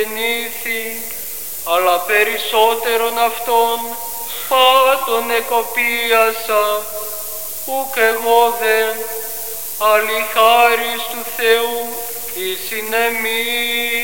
γεννήθη, αλλά περισσότερον αυτόν πάτων εκοπίασα, ουκ εγώ δε, αλλη χάρις του Θεού εις εν εμείς.